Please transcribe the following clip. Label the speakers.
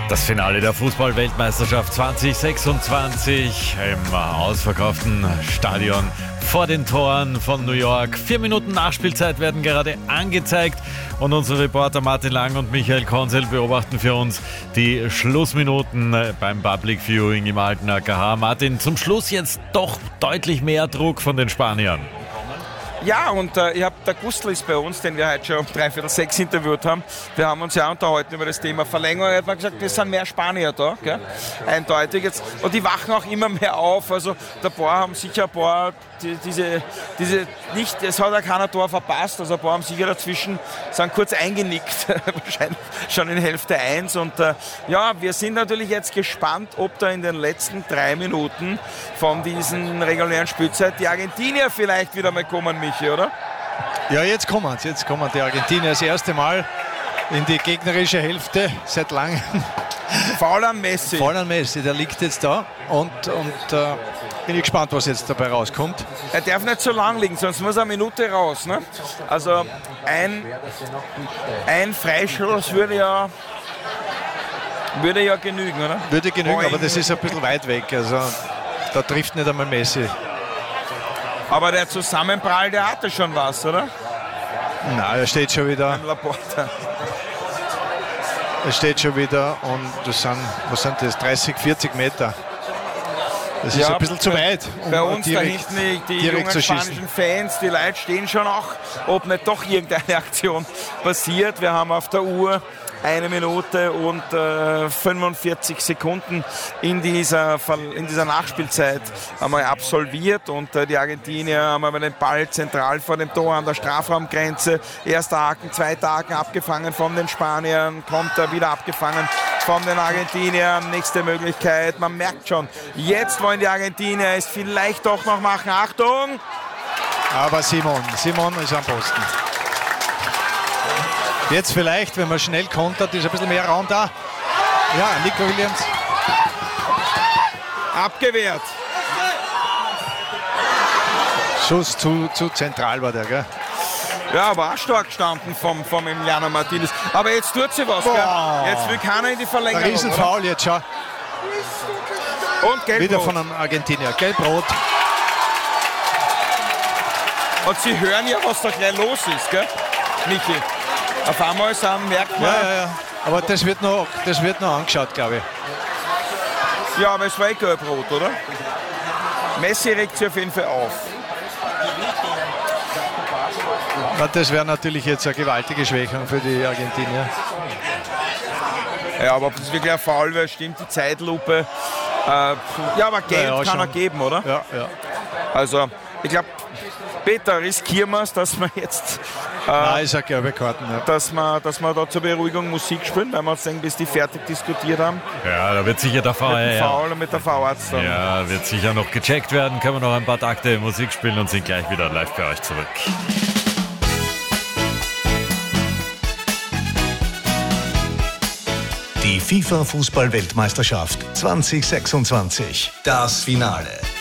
Speaker 1: Das Finale der Fußball-Weltmeisterschaft 2026 im ausverkauften Stadion vor den Toren von New York. 4 Minuten Nachspielzeit werden gerade angezeigt und unsere Reporter Martin Lang und Michael Konzel beobachten für uns die Schlussminuten beim Public Viewing im alten AKH. Martin, zum Schluss jetzt doch deutlich mehr Druck von den Spaniern.
Speaker 2: Ja, und der Gustl ist bei uns, den wir heute schon um 5:45 interviewt haben. Wir haben uns ja unterhalten über das Thema Verlängerung. Er hat mal gesagt, es sind mehr Spanier da, gell? Eindeutig jetzt. Und die wachen auch immer mehr auf. Also ein paar haben sicher ein paar, diese nicht, es hat ja keiner Tor verpasst, also ein paar haben sicher dazwischen, sind kurz eingenickt, wahrscheinlich schon in Hälfte 1. Und ja, wir sind natürlich jetzt gespannt, ob da in den letzten 3 Minuten von diesen regulären Spielzeit die Argentinier vielleicht wieder mal kommen, Michi, oder?
Speaker 3: Ja, jetzt kommen die Argentinier das erste Mal in die gegnerische Hälfte seit langem.
Speaker 2: Foul an Messi.
Speaker 3: Der liegt jetzt da und bin ich gespannt, was jetzt dabei rauskommt.
Speaker 2: Er darf nicht so lang liegen, sonst muss er eine Minute raus. Ne? Also ein Freistoß würde ja genügen, oder?
Speaker 3: Würde genügen, aber das ist ein bisschen weit weg. Also da trifft nicht einmal Messi.
Speaker 2: Aber der Zusammenprall, der hatte schon was, oder?
Speaker 3: Nein, er steht schon wieder.
Speaker 2: Beim Laporta.
Speaker 3: Er steht schon wieder und das sind, was sind das, 30, 40 Meter. Das ist ein bisschen zu weit, um
Speaker 2: bei uns
Speaker 3: direkt,
Speaker 2: da hinten die
Speaker 3: direkt
Speaker 2: jungen
Speaker 3: zu schießen.
Speaker 2: spanischen Fans, die Leute stehen schon auch, ob nicht doch irgendeine Aktion passiert. Wir haben auf der Uhr 1 Minute und 45 Sekunden in dieser Nachspielzeit einmal absolviert und die Argentinier haben aber den Ball zentral vor dem Tor an der Strafraumgrenze. Erster Haken, zweiter Haken abgefangen von den Spaniern, kommt er wieder abgefangen von den Argentiniern. Nächste Möglichkeit, man merkt schon, jetzt wollen die Argentinier es vielleicht doch noch machen. Achtung!
Speaker 3: Aber Simon ist am Posten. Jetzt vielleicht, wenn man schnell kontert, ist ein bisschen mehr Raum da. Ja, Nico Williams.
Speaker 2: Abgewehrt.
Speaker 3: Schuss zu zentral war der, gell?
Speaker 2: Ja, aber auch stark gestanden vom Emiliano Martinez. Aber jetzt tut sie was, gell? Jetzt will keiner in die Verlängerung.
Speaker 3: Ein Riesenfoul jetzt schon.
Speaker 2: Und Gelbrot.
Speaker 3: Wieder von einem Argentinier. Gelbrot.
Speaker 2: Und sie hören ja, was da gleich los ist, gell, Michi? Auf einmal merkt man...
Speaker 3: Ja. Aber das wird noch angeschaut, glaube ich.
Speaker 2: Ja, aber es war Gelbrot, oder? Messi regt sich auf jeden Fall auf.
Speaker 3: Das wäre natürlich jetzt eine gewaltige Schwächung für die Argentinier.
Speaker 2: Ja, aber ob das wirklich ein Foul wäre, stimmt, die Zeitlupe. Ja, aber Gelb kann er geben, oder?
Speaker 3: Ja.
Speaker 2: Also, ich glaube, Peter, riskieren wir es, dass wir jetzt...
Speaker 3: Nein, ist eine gelbe Karten, ja.
Speaker 2: Dass wir da zur Beruhigung Musik spielen, weil wir uns denken, bis die fertig diskutiert haben.
Speaker 1: Ja, da wird sicher der
Speaker 2: Mit dem Foul und mit der V-Arzt dann.
Speaker 1: Ja, wird sicher noch gecheckt werden. Können wir noch ein paar Takte Musik spielen und sind gleich wieder live bei euch zurück.
Speaker 4: Die FIFA-Fußball-Weltmeisterschaft 2026. Das Finale.